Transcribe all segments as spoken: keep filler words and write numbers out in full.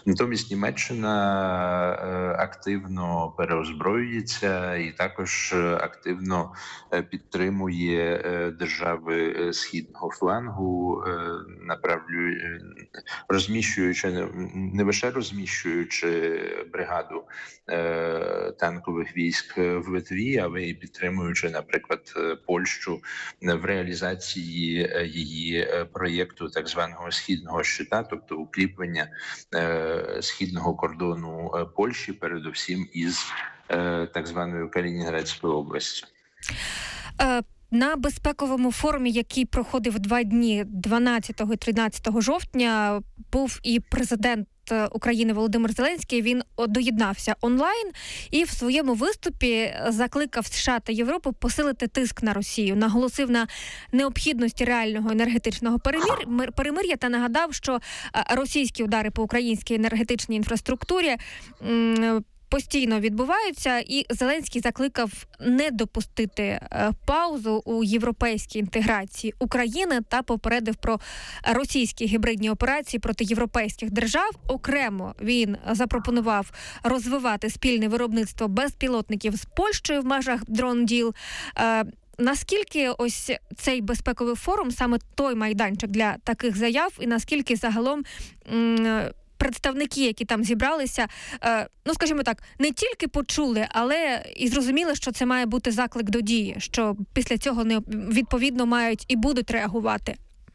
Натомість Німеччина активно переозброюється і також активно підтримує держави східного флангу, направлює, розміщуючи, не лише розміщуючи бригаду танкових військ в Литві, але і підтримуючи, наприклад, Польщу в реалізації її проєкту так званого східного щита, тобто укріплення східного кордону Польщі, передусім із так званою Калінінградською областю. На безпековому форумі, який проходив два дні, дванадцятого і тринадцятого жовтня, був і президент України Володимир Зеленський. Він доєднався онлайн і в своєму виступі закликав США та Європу посилити тиск на Росію, наголосив на необхідності реального енергетичного перемир... перемир'я та нагадав, що російські удари по українській енергетичній інфраструктурі м- постійно відбуваються, і Зеленський закликав не допустити паузу у європейській інтеграції України та попередив про російські гібридні операції проти європейських держав. Окремо він запропонував розвивати спільне виробництво безпілотників з Польщею в межах Drone Deal. Наскільки ось цей безпековий форум саме той майданчик для таких заяв, і наскільки загалом м- представники, які там зібралися, ну, скажімо так, не тільки почули, але і зрозуміли, що це має бути заклик до дії, що після цього не відповідно мають і будуть реагувати?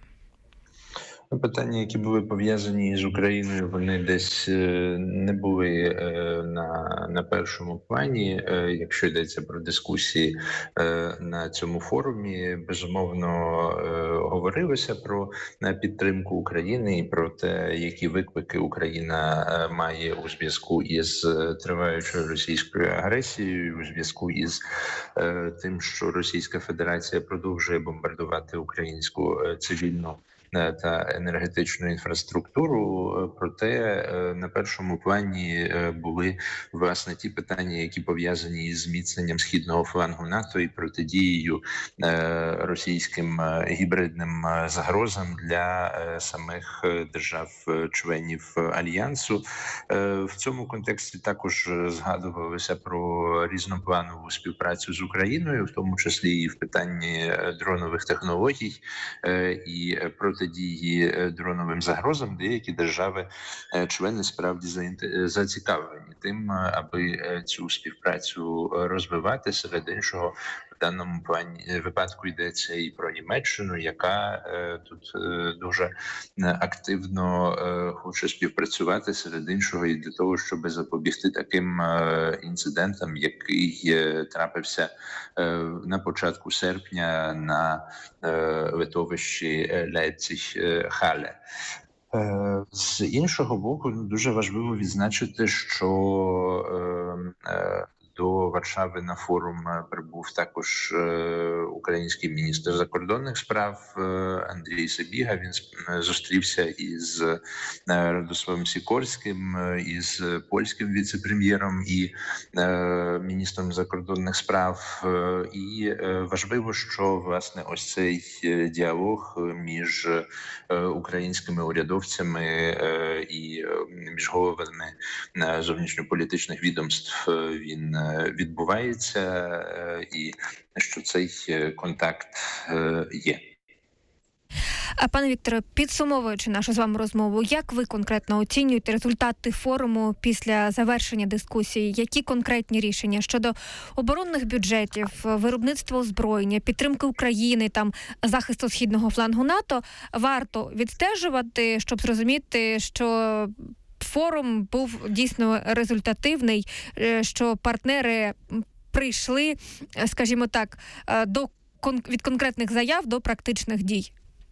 Питання, які були пов'язані з Україною, вони десь не були на, на першому плані. Якщо йдеться про дискусії на цьому форумі, безумовно говорилося про підтримку України і про те, які виклики Україна має у зв'язку із триваючою російською агресією, у зв'язку із тим, що Російська Федерація продовжує бомбардувати українську цивільну та енергетичну інфраструктуру. Проте на першому плані були, власне, ті питання, які пов'язані із зміцненням східного флангу НАТО і протидією російським гібридним загрозам для самих держав-членів Альянсу. В цьому контексті також згадувалося про різнопланову співпрацю з Україною, в тому числі і в питанні дронових технологій і проти дії дроновим загрозам. Деякі держави-члени справді зацікавлені тим, аби цю співпрацю розвивати. Серед іншого, в даному плані випадку йдеться і про Німеччину, яка е, тут е, дуже активно е, хоче співпрацювати, серед іншого, і для того, щоб запобігти таким е, інцидентам, який е, трапився е, на початку серпня на е, литовищі Лейпциг-Хале. З іншого боку, дуже важливо відзначити, що е, е, до Варшави на форум прибув також український міністр закордонних справ Андрій Сибіга. Він зустрівся із Радославом Сікорським, із польським віце-прем'єром і міністром закордонних справ. І важливо, що, власне, ось цей діалог між українськими урядовцями і між головами зовнішньополітичних відомств він відбувається, і що цей контакт є. Пане Вікторе, підсумовуючи нашу з вами розмову, як ви конкретно оцінюєте результати форуму після завершення дискусії? Які конкретні рішення щодо оборонних бюджетів, виробництва озброєння, підтримки України, там захисту східного флангу НАТО варто відстежувати, щоб зрозуміти, що форум був дійсно результативний, що партнери прийшли, скажімо так, до від конкретних заяв до практичних дій?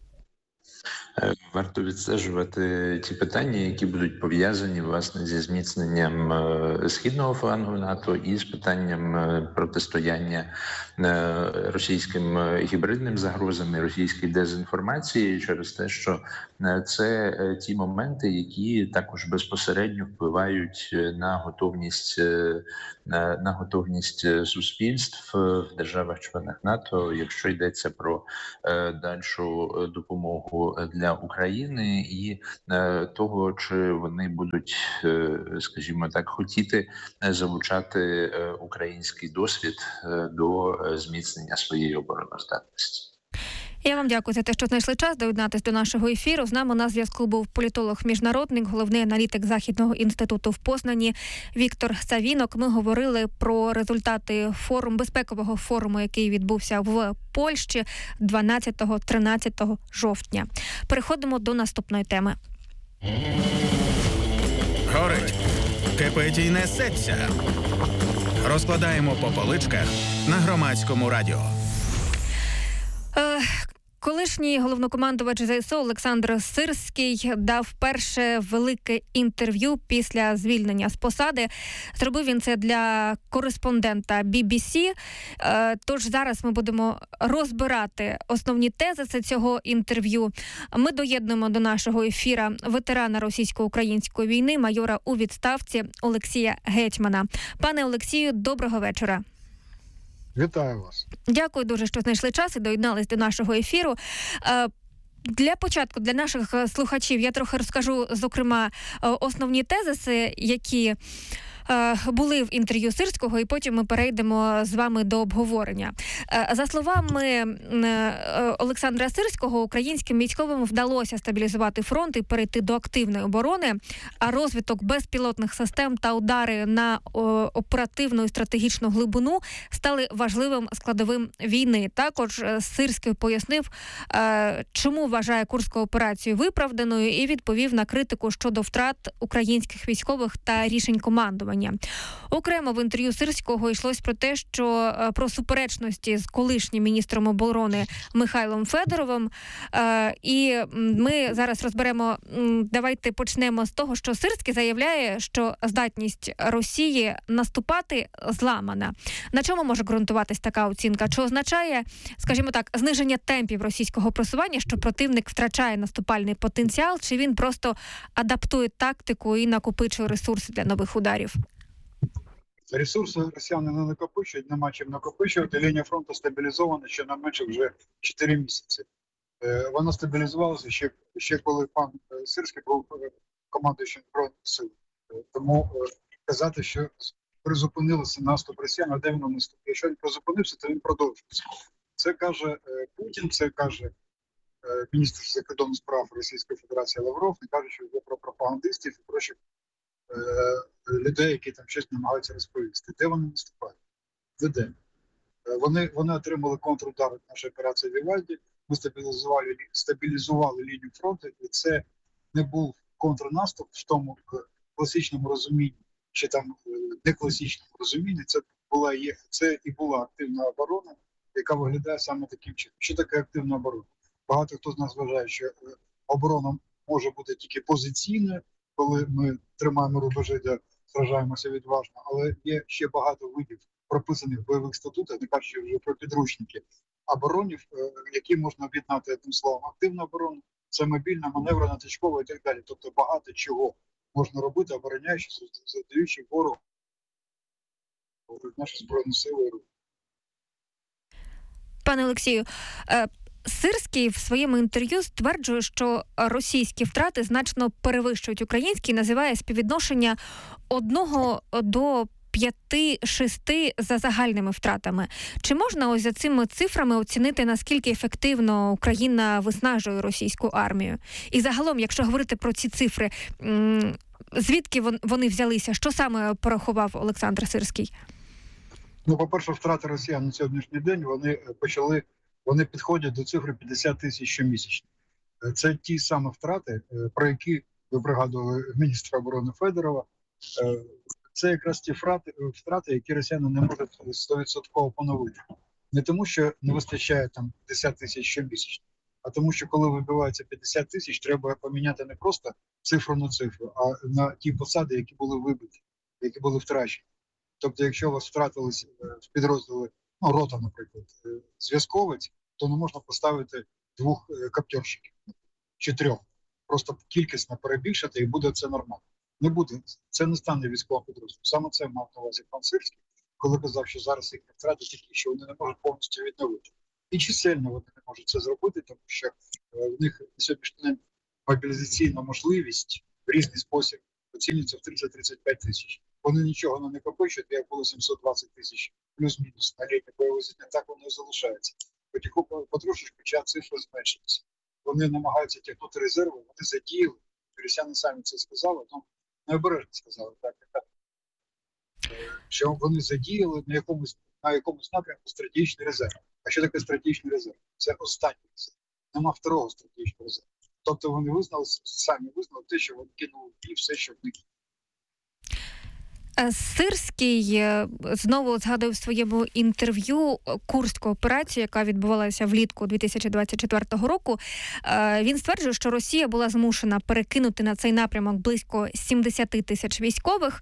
Варто відстежувати ті питання, які будуть пов'язані, власне, зі зміцненням східного флангу НАТО і з питанням протистояння російським гібридним загрозам і російській дезінформації, через те, що це ті моменти, які також безпосередньо впливають на готовність на, на готовність суспільств в державах-членах НАТО, якщо йдеться про дальшу допомогу допомогу для України і того, чи вони будуть, скажімо так, хотіти залучати український досвід до зміцнення своєї обороноздатності. Я вам дякую за те, що знайшли час доєднатися до нашого ефіру. З нами на зв'язку був політолог-міжнародник, головний аналітик Західного інституту в Познані Віктор Савінок. Ми говорили про результати форуму, безпекового форуму, який відбувся в Польщі дванадцятого-тринадцятого жовтня. Переходимо до наступної теми. Горить, кипить і несеться. Розкладаємо по поличках на Громадському радіо. Колишній головнокомандувач ЗСУ Олександр Сирський дав перше велике інтерв'ю після звільнення з посади. Зробив він це для кореспондента бі бі сі. Тож зараз ми будемо розбирати основні тези цього інтерв'ю. Ми доєднуємо до нашого ефіра ветерана російсько-української війни, майора у відставці Олексія Гетьмана. Пане Олексію, доброго вечора. Вітаю вас. Дякую дуже, що знайшли час і доєднались до нашого ефіру. Для початку, для наших слухачів, я трохи розкажу, зокрема, основні тезиси, які були в інтерв'ю Сирського, і потім ми перейдемо з вами до обговорення. За словами Олександра Сирського, українським військовим вдалося стабілізувати фронт і перейти до активної оборони, а розвиток безпілотних систем та удари на оперативну і стратегічну глибину стали важливим складовим війни. Також Сирський пояснив, чому вважає Курську операцію виправданою, і відповів на критику щодо втрат українських військових та рішень командування. Окремо в інтерв'ю Сирського йшлось про те, що про суперечності з колишнім міністром оборони Михайлом Федоровим. І ми зараз розберемо, давайте почнемо з того, що Сирський заявляє, що здатність Росії наступати зламана. На чому може ґрунтуватись така оцінка? Чи означає, скажімо так, зниження темпів російського просування, що противник втрачає наступальний потенціал, чи він просто адаптує тактику і накопичує ресурси для нових ударів? Ресурси росіяни не накопичують, нема чим накопичувати. Лінія фронту стабілізована щонайменше вже чотири місяці. Вона стабілізувалася ще, ще коли пан Сирський був командуючим Збройних сил. Тому казати, що призупинилися наступ росіян, а де він наступ? Якщо він призупинився, то він продовжується. Це каже Путін, це каже міністр закордонних справ Російської Федерації Лавров, не каже, що йде про пропагандистів і прочих людей, які там щось намагаються розповісти. Де вони наступають? Де? Вони, вони отримали контрудар від нашої операції Вівальді, ми стабілізували, стабілізували лінію фронту, і це не був контрнаступ в тому класичному розумінні, чи там не класичному розумінні, це була, є, це і була активна оборона, яка виглядає саме таким чином. Що таке активна оборона? Багато хто з нас вважає, що оборона може бути тільки позиційною, коли ми тримаємо рубежі, де сражаємося відважно, але є ще багато видів прописаних в бойових статутах, не кажучи вже про підручники, оборонів, які можна об'єднати одним словом. Активна оборона, це мобільна, маневрена, точкова і так далі. Тобто багато чого можна робити, обороняючись, задаючи ворогу наші Збройні сили. Пане Олексію, Сирський в своєму інтерв'ю стверджує, що російські втрати значно перевищують українські і називає співвідношення одного до п'яти-шести за загальними втратами. Чи можна ось за цими цифрами оцінити, наскільки ефективно Україна виснажує російську армію? І загалом, якщо говорити про ці цифри, звідки вони взялися? Що саме порахував Олександр Сирський? Ну, по-перше, втрати росіян на сьогоднішній день, вони почали, вони підходять до цифри п'ятдесят тисяч щомісячно. Це ті самі втрати, про які ви пригадували міністра оборони Федорова. Це якраз ті втрати, втрати, які росіяни не можуть сто відсотків поновити. Не тому, що не вистачає там п'ятдесят тисяч щомісячно, а тому, що коли вибивається п'ятдесят тисяч, треба поміняти не просто цифру на цифру, а на ті посади, які були вибиті, які були втрачені. Тобто, якщо у вас втратились в підрозділи, ну, рота, наприклад, зв'язковець, то не можна поставити двох каптерщиків чи трьох. Просто кількісно перебільшити, і буде це нормально. Не буде. Це не стане військовим підрозділом. Саме це мав на увазі пан Сирський, коли казав, що зараз їх втрати такі, що вони не можуть повністю відновити. І чисельно вони не можуть це зробити, тому що в них на сьогоднішній день мобілізаційна можливість в різний спосіб оцінюється в тридцять-тридцять п'ять тисяч. Вони нічого не накопичують, як було сімсот двадцять тисяч плюс-мінус на літнє бойове зіткнення, так воно і залишається. Потиху потрошечку ця цифра зменшується. Вони намагаються тягнути резерви, вони задіяли, росіяни самі це сказали, ну необережно сказали, так, так, що вони задіяли на якомусь, на якомусь напрямку стратегічний резерв. А що таке стратегічний резерв? Це останній резерв. Нема второго стратегічного резерву. Тобто вони визнали, самі визнали те, що вони кинули і все, що в них. Сирський знову згадує в своєму інтерв'ю Курську операцію, яка відбувалася влітку дві тисячі двадцять четвертого року. Він стверджує, що Росія була змушена перекинути на цей напрямок близько сімдесят тисяч військових.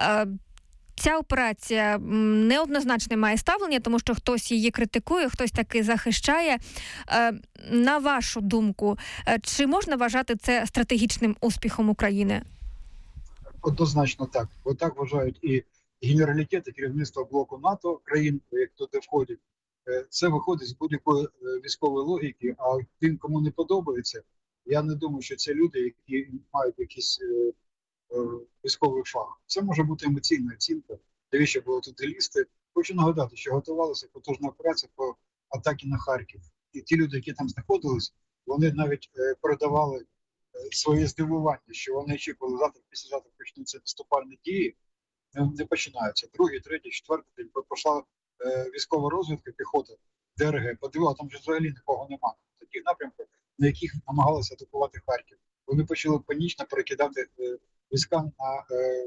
Ця операція неоднозначне має ставлення, тому що хтось її критикує, хтось таки захищає. На вашу думку, чи можна вважати це стратегічним успіхом України? Однозначно так. Бо так вважають і генералітет, і керівництво блоку НАТО, країн, як туди входять. Це виходить з будь-якої військової логіки, а тим, кому не подобається, я не думаю, що це люди, які мають якісь військовий фах. Це може бути емоційна оцінка. Навіщо було туди лізти? Хочу нагадати, що готувалася потужна операція по атаці на Харків. І ті люди, які там знаходились, вони навіть передавали своє здивування, що вони очікували, завтра, післязавтра почнуться наступальні дії, не починаються. Другий, третій, четвертий день пішла е, військова розвідка, піхота, ДРГ, подивила, там вже взагалі нікого немає. Таких напрямків, на яких намагалися атакувати Харків. Вони почали панічно перекидати е, війська на, е,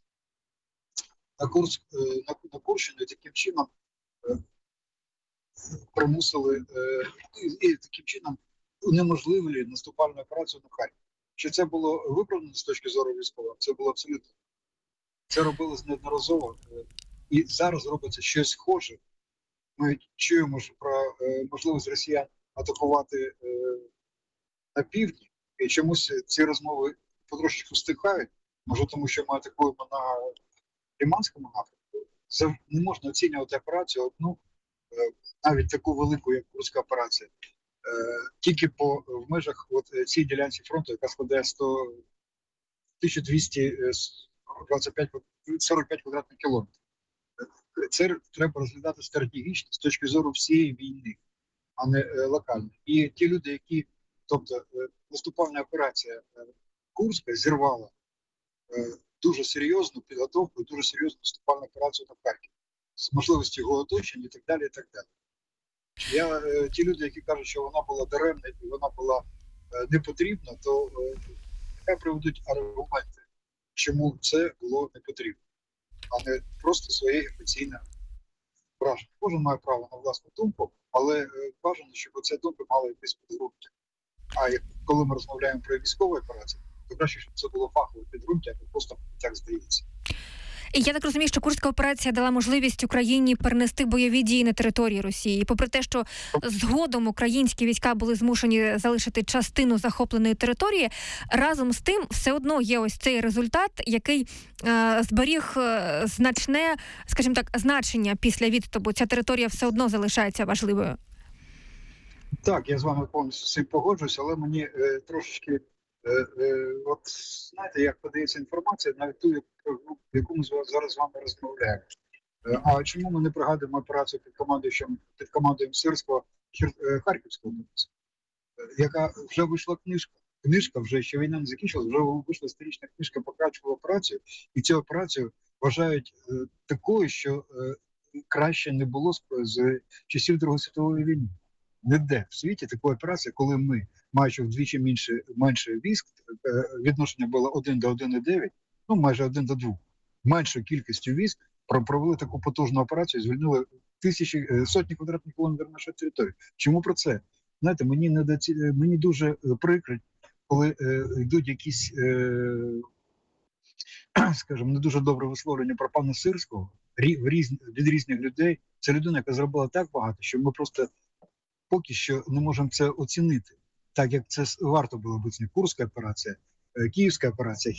на, Курск, е, на, на Курщину, і таким чином е, примусили, е, і, і таким чином унеможливили наступальну операцію на Харків. Чи це було виправдано з точки зору військового? Це було абсолютно. Це робилось неодноразово. І зараз робиться щось схоже. Ми чуємо ж про е, можливість росіян атакувати е, на півдні. І чомусь ці розмови потрошечку стихають. Може тому, що ми атакуємо на Лиманському напрямку. Це не можна оцінювати операцію одну, е, навіть таку велику, як Курська операція. Тільки по в межах от цій ділянці фронту, яка складає сто тисяча двісті двадцять п'ять сорок п'ять квадратних кілометрів. Це треба розглядати стратегічно з точки зору всієї війни, а не е, локально. І ті люди, які, тобто е, наступальна операція е, Курська зірвала е, дуже серйозну підготовку, дуже серйозну наступальну операцію на Харків з можливістю його оточення і так далі, і так далі. Я, е, ті люди, які кажуть, що вона була даремна і вона була е, не потрібна, то е, нехай приведуть аргументи, чому це було не потрібно, а не просто своє емоційне враження. Кожен має право на власну думку, але е, бажано, щоб ця думка мала якесь підґрунтя. А як, коли ми розмовляємо про військову операцію, то краще, щоб це було фахове підґрунтя, а не просто так здається. І я так розумію, що Курська операція дала можливість Україні перенести бойові дії на території Росії. І попри те, що згодом українські війська були змушені залишити частину захопленої території, разом з тим все одно є ось цей результат, який е, зберіг е, значне, скажімо так, значення після відступу. Ця територія все одно залишається важливою. Так, я з вами повністю з цим погоджуюся, але мені е, трошечки Е, е, от знаєте, як подається інформація, навіть ту, яку ми зараз з вами розмовляємо. Е, а чому ми не пригадуємо операцію під командою, під командою Сирського е, Харківського операцію, е, яка вже вийшла книжка. Книжка вже, ще війна не закінчилась, вже вийшла сторічна книжка про Крачкову операцію, і цю операцію вважають е, такою, що е, краще не було з, з часів Другої світової війни. Ніде в світі такої операції, коли ми, маючи вдвічі менше, менше військ, відношення було один до один цілих дев'ять, ну майже один до двох, меншою кількістю військ провели таку потужну операцію, звільнили тисячі, сотні квадратних кілометрів нашої території. Чому про це? Знаєте, мені, не доці... мені дуже прикро, коли е, йдуть якісь, е, скажімо, не дуже добре висловлення про пана Сирського в різ... від різних людей. Це людина, яка зробила так багато, що ми просто поки що не можемо це оцінити, так як це варто було бути. Курська операція, Київська операція.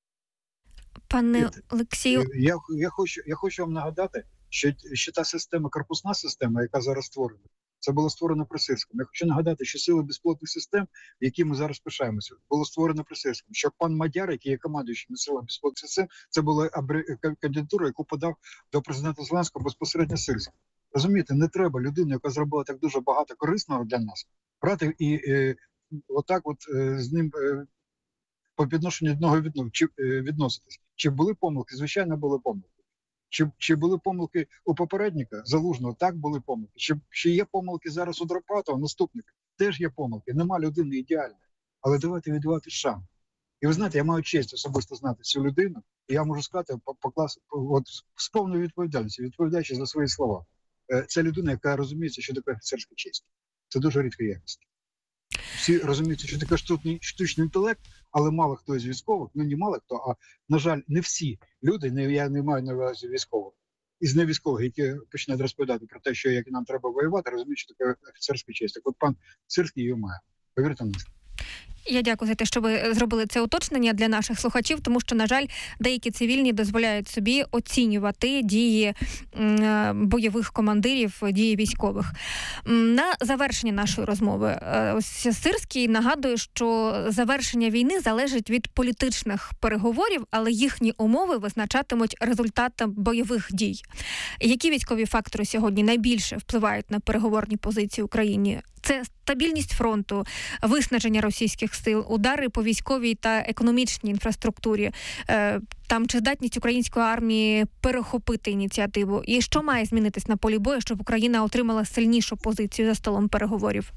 Пане Олексію, я, я, хочу, я хочу вам нагадати, що, що та система, корпусна система, яка зараз створена, Це було створено при Сирському. Я хочу нагадати, що сили безпілотних систем, які ми зараз пишаємося, було створено при Сирському. Що пан Мадяр, який є командуючим силами безпілотних систем, це була кандидатура, яку подав до президента Зеленського безпосередньо Сирський. Розумієте, не треба людину, яка зробила так дуже багато корисного для нас, брати і е, отак от е, з ним е, по відношенню до нього відно, чи, е, відноситись. Чи були помилки? Звичайно, були помилки. Чи, чи були помилки у попередника Залужного? Так, були помилки. Чи, чи є помилки зараз у Драпатова, наступника? Теж є помилки. Нема людини ідеальної. Але давайте віддавати шанс. І ви знаєте, я маю честь особисто знати цю людину, і я можу сказати, по, по класу, от, з повною відповідальністю, відповідаючи за свої слова. Це людина, яка розуміється, що таке офіцерська честь. Це дуже рідка якість. Всі розуміють, що таке штучний, штучний інтелект, але мало хто із військових, ну не мало хто, а, на жаль, не всі люди, не, я не маю на увазі військових, із невійськових, які починають розповідати про те, що як нам треба воювати, розуміють, що таке офіцерська честь. Так от пан Сирський її має. Повірте мені. Я дякую за те, що ви зробили це уточнення для наших слухачів, тому що, на жаль, деякі цивільні дозволяють собі оцінювати дії бойових командирів, дії військових. На завершення нашої розмови, ось Сирський нагадує, що завершення війни залежить від політичних переговорів, але їхні умови визначатимуть результатом бойових дій. Які військові фактори сьогодні найбільше впливають на переговорні позиції Україні? Це стабільність фронту, виснаження російських сил, удари по військовій та економічній інфраструктурі, там чи здатність української армії перехопити ініціативу. І що має змінитись на полі бою, щоб Україна отримала сильнішу позицію за столом переговорів?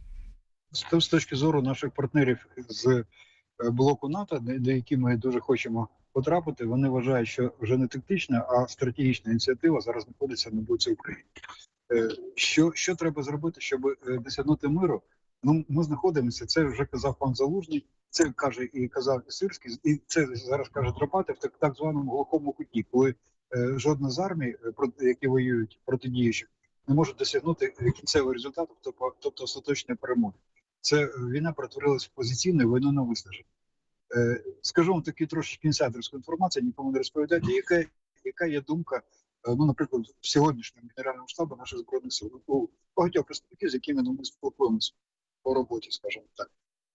З точки зору наших партнерів з блоку НАТО, до яких ми дуже хочемо потрапити, вони вважають, що вже не тактична, а стратегічна ініціатива зараз знаходиться на боці України. Що, що треба зробити, щоб досягнути миру? Ну, ми знаходимося, це вже казав пан Залужний, це каже і казав і Сирський, і це зараз каже Драпатов, в так, так званому глухому куті, коли е, жодна з армій, які воюють протидіючих, не може досягнути кінцевого результату, тобто, тобто остаточної перемоги. Це війна перетворилася в позиційну війну на виснаження. Е, скажу вам таку трошечки інсайдерську інформацію, нікому не розповідайте, яка, яка є думка, ну, наприклад, в сьогоднішньому генеральному штабу наших збройних сил, у багатьох представників, з якими ми спілкуємося по роботі, скажімо так.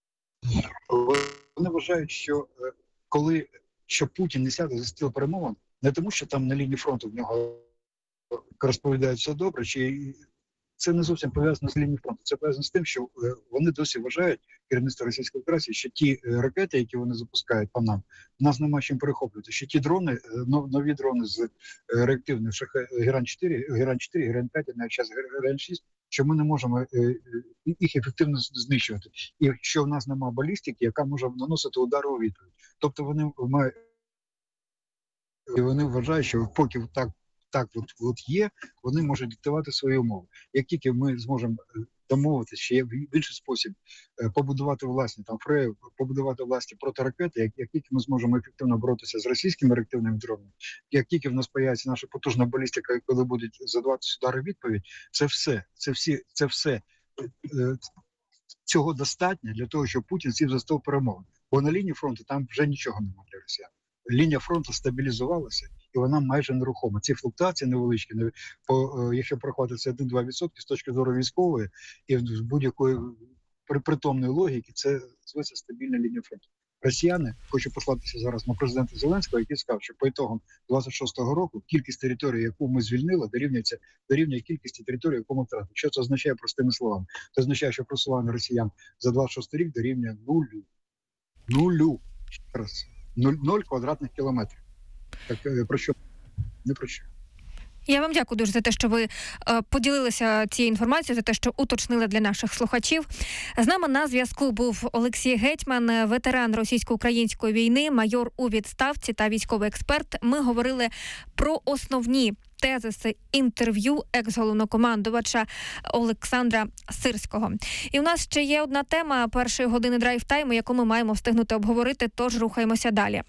Вони вважають, що коли що Путін не сяде за стіл перемовин, не тому, що там на лінії фронту в нього розповідають все добре, чи це не зовсім пов'язано з лінією фронту. Це пов'язано з тим, що вони досі вважають, керівництво Російської Федерації, що ті ракети, які вони запускають по нам, нас нема чим перехоплювати. Що ті дрони, нові дрони з реактивних Герань чотири, Герань чотири, Герань п'ять, навіть зараз Герань шість, що ми не можемо їх ефективно знищувати. І що в нас немає балістики, яка може наносити удари у відповідь. Тобто вони мають, вони вважають, що поки так так от, от є, вони можуть диктувати свої умови. Як тільки ми зможемо домовитися, що є в інший спосіб побудувати власні там фреї, побудувати власні протиракети, як, як тільки ми зможемо ефективно боротися з російськими реактивними дронами, як тільки в нас появиться наша потужна балістика, коли будуть за двадцять ударів відповідь, це все, це всі, це все цього достатньо для того, щоб Путін сів за стол перемовин. Бо на лінії фронту там вже нічого немає для росіян. Лінія фронту стабілізувалася, і вона майже нерухома. Ці флуктуації невеличкі, по, якщо порахувати це один-два відсотки з точки зору військової і з будь-якої притомної логіки, це зветься стабільна лінія фронту. Росіяни, хочу послатися зараз на президента Зеленського, який сказав, що по ітогам двадцять шостого року кількість території, яку ми звільнили, дорівнюється дорівнює кількості території, яку ми втратили. Що це означає простими словами? Це означає, що просування росіян за двадцять шостий рік дорівнює нулю. Нулю. Раз. Ноль квадратних кілометрів. Так, про що? Не про що. Я вам дякую дуже за те, що ви е, поділилися цією інформацією, за те, що уточнили для наших слухачів. З нами на зв'язку був Олексій Гетьман, ветеран російсько-української війни, майор у відставці та військовий експерт. Ми говорили про основні тезиси інтерв'ю екс-головнокомандувача Олександра Сирського. І у нас ще є одна тема першої години драйв-тайму, яку ми маємо встигнути обговорити, тож рухаємося далі.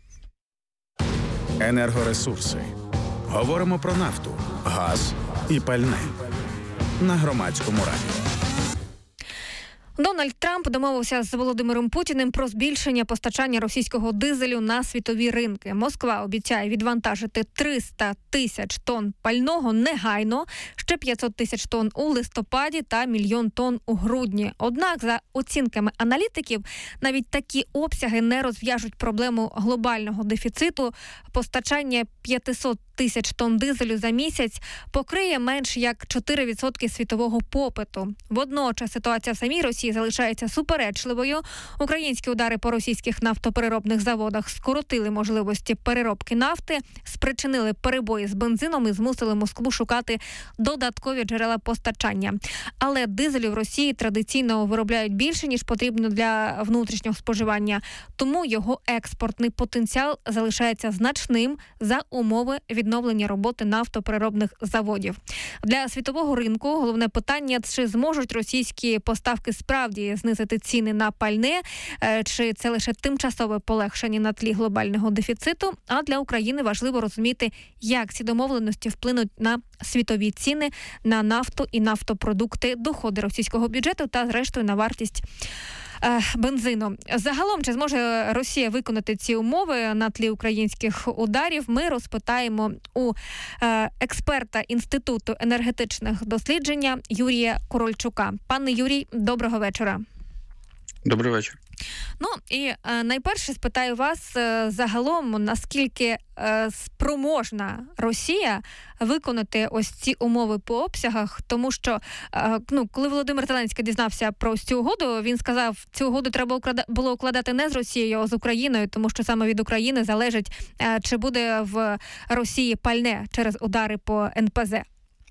Енергоресурси. Говоримо про нафту, газ і пальне. На Громадському радіо. Дональд Трамп домовився з Володимиром Путіним про збільшення постачання російського дизелю на світові ринки. Москва обіцяє відвантажити триста тисяч тонн пального негайно, ще п'ятсот тисяч тонн у листопаді та мільйон тонн у грудні. Однак, за оцінками аналітиків, навіть такі обсяги не розв'яжуть проблему глобального дефіциту. Постачання п'ятсот тисяч тонн дизелю за місяць покриє менш як чотири відсотки світового попиту. Водночас ситуація в самій Росії залишається суперечливою. Українські удари по російських нафтопереробних заводах скоротили можливості переробки нафти, спричинили перебої з бензином і змусили Москву шукати додаткові джерела постачання. Але дизелю в Росії традиційно виробляють більше, ніж потрібно для внутрішнього споживання. Тому його експортний потенціал залишається значним за умови відновлення роботи нафтопереробних заводів. Для світового ринку головне питання, чи зможуть російські поставки справді знизити ціни на пальне, чи це лише тимчасове полегшення на тлі глобального дефіциту. А для України важливо розуміти, як ці домовленості вплинуть на світові ціни, на нафту і нафтопродукти, доходи російського бюджету та, зрештою, на вартість бензину. Загалом, чи зможе Росія виконати ці умови на тлі українських ударів, ми розпитаємо у е, експерта Інституту енергетичних досліджень Юрія Корольчука. Пане Юрій, доброго вечора. Добрий вечір. Ну і е, найперше спитаю вас е, загалом, наскільки е, спроможна Росія виконати ось ці умови по обсягах, тому що е, ну, коли Володимир Зеленський дізнався про цю угоду, він сказав, цю угоду треба уклада... було укладати не з Росією, а з Україною, тому що саме від України залежить, е, чи буде в Росії пальне через удари по ен пе зе.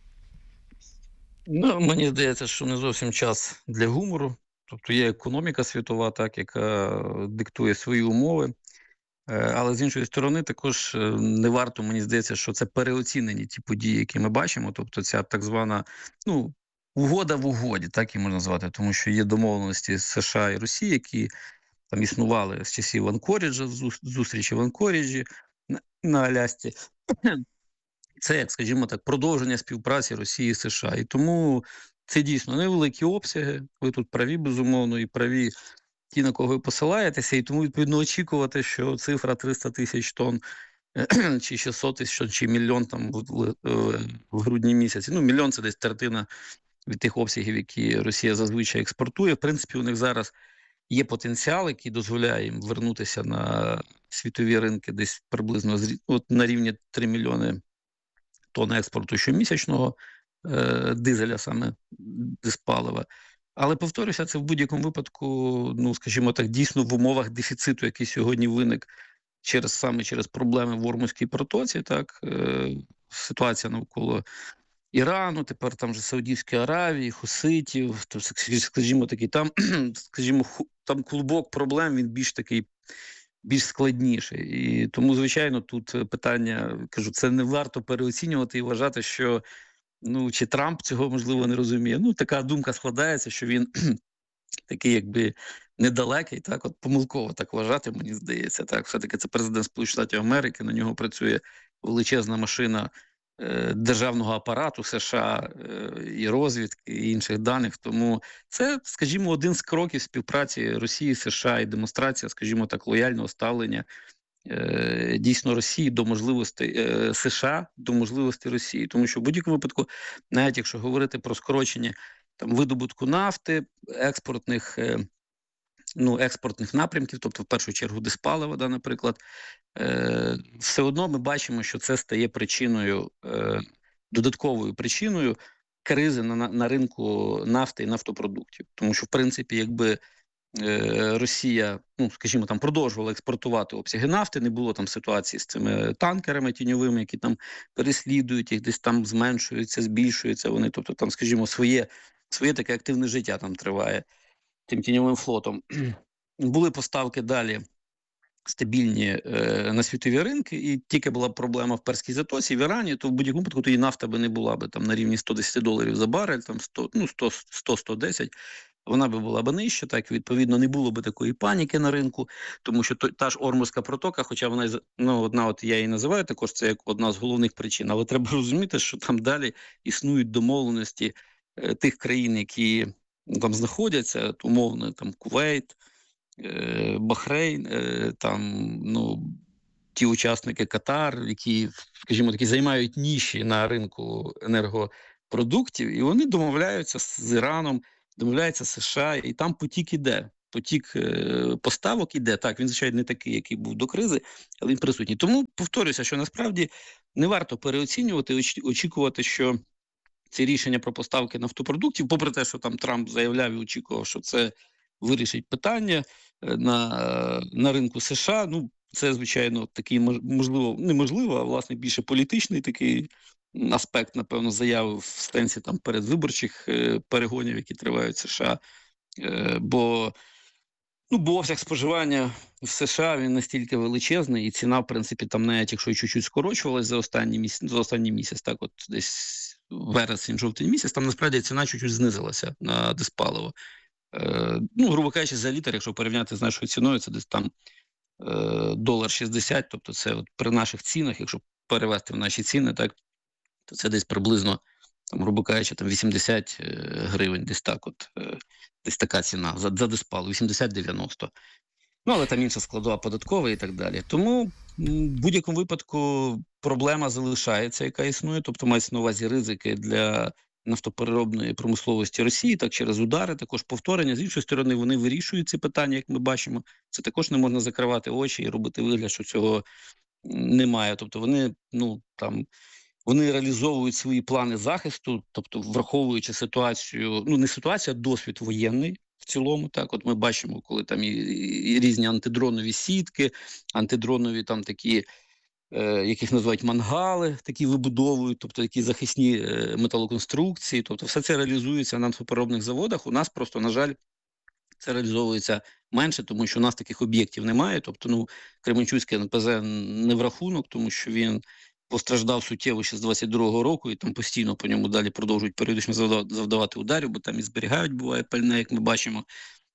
Ну, мені здається, що не зовсім час для гумору. Тобто є економіка світова, так, яка диктує свої умови. Але з іншої сторони також не варто, мені здається, що це переоцінені ті події, які ми бачимо. Тобто ця так звана, ну, угода в угоді, так її можна назвати, тому що є домовленості з США і Росії, які там існували з часів Анкоріджа, зустрічі в Анкоріджі на, на Алясці. Це, як, скажімо так, продовження співпраці Росії і США. І тому це дійсно невеликі обсяги, ви тут праві, безумовно, і праві ті, на кого ви посилаєтеся, і тому, відповідно, очікувати, що цифра триста тисяч тонн, чи шістсот тисяч, чи мільйон там в, в грудні місяці. Ну, мільйон – це десь третина від тих обсягів, які Росія зазвичай експортує. В принципі, у них зараз є потенціал, який дозволяє їм вернутися на світові ринки десь приблизно от, на рівні три мільйони тонн експорту щомісячного, дизеля саме, диспалива. Але, повторюся, це в будь-якому випадку, ну, скажімо так, дійсно в умовах дефіциту, який сьогодні виник через, саме через проблеми в Ормузькій протоці, так, е, ситуація навколо Ірану, тепер там же Саудівської Аравії, хуситів, то, скажімо, такий, там, скажімо, там клубок проблем, він більш такий, більш складніший. І тому, звичайно, тут питання, кажу, це не варто переоцінювати і вважати, що ну, чи Трамп цього, можливо, не розуміє. Ну, така думка складається, що він такий, якби, недалекий, так, от помилково так вважати, мені здається, так, все-таки це президент Сполучених Штатів Америки, на нього працює величезна машина е, державного апарату США е, і розвідки, і інших даних, тому це, скажімо, один з кроків співпраці Росії, США і демонстрація, скажімо так, лояльного ставлення дійсно Росії до можливостей США, до можливостей Росії. Тому що в будь-якому випадку, навіть якщо говорити про скорочення там видобутку нафти, експортних, ну, експортних напрямків, тобто в першу чергу диспалива, да, наприклад, все одно ми бачимо, що це стає причиною, додатковою причиною кризи на, на ринку нафти і нафтопродуктів. Тому що, в принципі, якби Росія, ну, скажімо, там продовжувала експортувати обсяги нафти, не було там ситуації з цими танкерами тіньовими, які там переслідують, їх десь там зменшуються, збільшуються вони, тобто там, скажімо, своє, своє таке активне життя там триває тим тіньовим флотом. Були поставки далі стабільні е, на світові ринки, і тільки була проблема в Перській затоці, в Ірані, то в будь-якому випадку тоді нафта би не була би там на рівні сто десять доларів за барель, там сто, ну, сто - сто десять, вона би була б нижча, так, відповідно, не було б такої паніки на ринку, тому що то, та ж Ормузька протока, хоча вона, ну, одна, от я її називаю також, це як одна з головних причин, але треба розуміти, що там далі існують домовленості е, тих країн, які там знаходяться, умовно, там Кувейт, Бахрейн, там, ну, ті учасники Катар, які, скажімо, такі займають ніші на ринку енергопродуктів, і вони домовляються з Іраном, домовляються з США, і там потік іде. Потік е, поставок іде. Так, він, звичайно, не такий, який був до кризи, але він присутній. Тому повторюся, що насправді не варто переоцінювати, очікувати, що ці рішення про поставки нафтопродуктів, попри те, що там Трамп заявляв і очікував, що це вирішить питання на, на ринку США, ну, це, звичайно, такий, можливо, неможливо, а, власне, більше політичний такий аспект, напевно, заяви в сенсі там передвиборчих е, перегонів, які тривають в США. Е, бо, ну, бо обсяг споживання в США, він настільки величезний, і ціна, в принципі, там навіть, якщо чуть-чуть скорочувалась за останній місяць, за останній місяць, так, от десь вересень, жовтень місяць, там, насправді, ціна чуть-чуть знизилася на диспаливо. Е, ну, грубо кажучи, за літр, якщо порівняти з нашою ціною, це десь там долар шістдесят, тобто це от при наших цінах, якщо перевести в наші ціни, так, то це десь приблизно, там, грубо кажучи, там вісімдесят гривень, десь так от, десь така ціна за, за диспал, вісімдесят-дев'яносто. Ну, але там інша складова податкова і так далі. Тому в будь-якому випадку проблема залишається, яка існує, тобто мається на увазі ризики для нафтопереробної промисловості Росії, так через удари, також повторення. З іншої сторони, вони вирішують ці питання, як ми бачимо. Це також не можна закривати очі і робити вигляд, що цього немає. Тобто вони, ну, там, вони реалізовують свої плани захисту, тобто враховуючи ситуацію, ну, не ситуацію, а досвід воєнний в цілому. Так, от ми бачимо, коли там і, і різні антидронові сітки, антидронові там такі, яких називають мангали, такі вибудовують, тобто такі захисні металоконструкції, тобто все це реалізується на нафтопереробних заводах. У нас просто, на жаль, це реалізовується менше, тому що у нас таких об'єктів немає, тобто, ну, Кременчуцький ен пе зет не в рахунок, тому що він постраждав суттєво ще з двадцять другого року, і там постійно по ньому далі продовжують періодично завдавати ударів, бо там і зберігають, буває, пальне, як ми бачимо.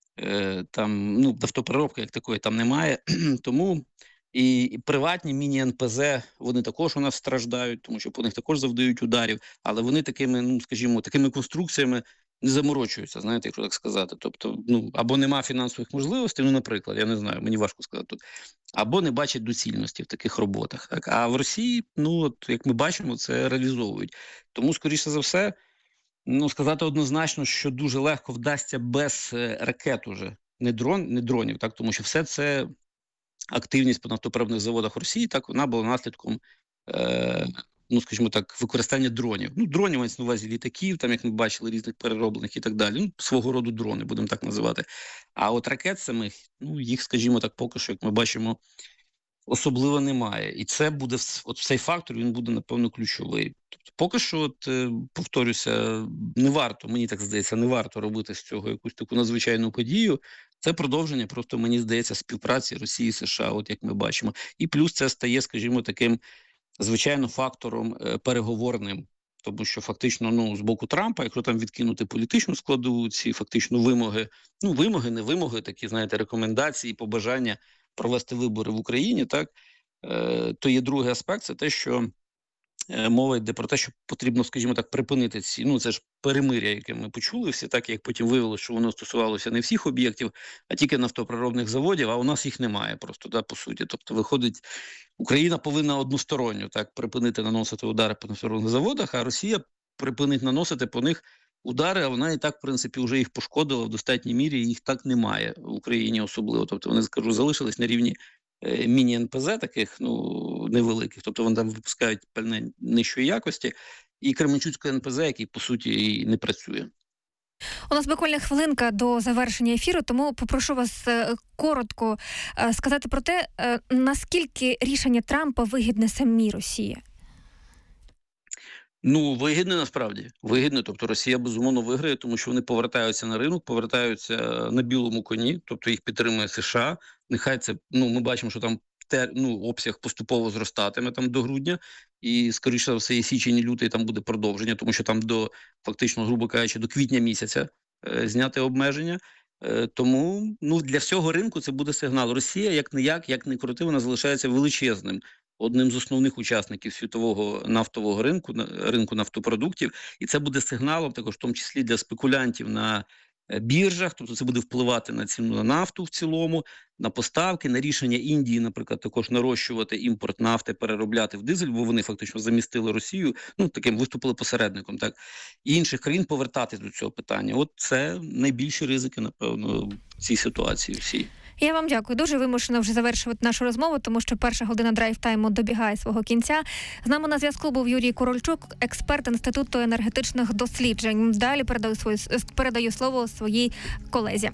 Там, ну, нафтопереробки як такої там немає, тому і, і приватні міні-ен пе зет, вони також у нас страждають, тому що по них також завдають ударів, але вони такими, ну, скажімо, такими конструкціями не заморочуються, знаєте, якщо так сказати. Тобто, ну, або нема фінансових можливостей, ну, наприклад, я не знаю, мені важко сказати тут, або не бачать доцільності в таких роботах. Так? А в Росії, ну, от, як ми бачимо, це реалізовують. Тому, скоріше за все, ну, сказати однозначно, що дуже легко вдасться без ракет уже, не дрон, не дронів, так, тому що все це активність по нафтопереробних заводах Росії, так, вона була наслідком, е, ну, скажімо так, використання дронів. Ну, дронів мається на увазі літаків, там, як ми бачили, різних перероблених і так далі. Ну, свого роду дрони, будемо так називати. А от ракет самих, ну, їх, скажімо так, поки що, як ми бачимо, особливо немає. І це буде, от цей фактор, він буде, напевно, ключовий. Тобто, поки що, от, повторюся, не варто, мені так здається, не варто робити з цього якусь таку надзвичайну подію. Це продовження, просто, мені здається, співпраці Росії і США, от як ми бачимо. І плюс це стає, скажімо, таким, звичайно, фактором е, переговорним. Тому що фактично, ну, з боку Трампа, якщо там відкинути політичну складову, ці фактично вимоги, ну, вимоги, не вимоги, такі, знаєте, рекомендації, побажання провести вибори в Україні, так, е, то є другий аспект, це те, що е, мова йде про те, що потрібно, скажімо так, припинити ці, ну, це ж перемир'я, яке ми почули всі, так, як потім виявилося, що воно стосувалося не всіх об'єктів, а тільки нафтопереробних заводів, а у нас їх немає просто, да, по суті. Тобто, виходить, Україна повинна односторонньо, так, припинити наносити удари по нафтопереробних заводах, а Росія припинить наносити по них удари, а вона і так, в принципі, вже їх пошкодила в достатній мірі, їх так немає в Україні особливо. Тобто вони, скажу, залишились на рівні е, міні-ен пе зет таких, ну, невеликих. Тобто вони там випускають пальне нижчої якості. І Кременчуцький ен пе зет, який, по суті, і не працює. У нас буквально хвилинка до завершення ефіру, тому попрошу вас коротко сказати про те, наскільки рішення Трампа вигідне самій Росії. Ну, вигідне насправді. Вигідне. Тобто Росія, безумовно, виграє, тому що вони повертаються на ринок, повертаються на білому коні, тобто їх підтримує США. Нехай це, ну, ми бачимо, що там те, ну, обсяг поступово зростатиме там до грудня, і, скоріше за все, і січень, і лютий там буде продовження, тому що там до, фактично, грубо кажучи, до квітня місяця е, зняти обмеження. Е, тому, ну, для всього ринку це буде сигнал. Росія, як-не-як, як не крути, вона залишається величезним, одним з основних учасників світового нафтового ринку, ринку нафтопродуктів, і це буде сигналом також, в тому числі для спекулянтів на біржах, тобто це буде впливати на ціну на нафту в цілому, на поставки, на рішення Індії, наприклад, також нарощувати імпорт нафти, переробляти в дизель, бо вони фактично замістили Росію, ну, таким виступили посередником, так, і інших країн повертатись до цього питання. От це найбільші ризики, напевно, в цій ситуації всій. Я вам дякую. Дуже вимушено вже завершувати нашу розмову, тому що перша година драйв-тайму добігає свого кінця. З нами на зв'язку був Юрій Корольчук, експерт Інституту енергетичних досліджень. Далі передаю, свою, передаю слово своїй колезі.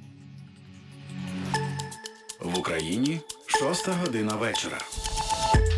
В Україні шоста година вечора.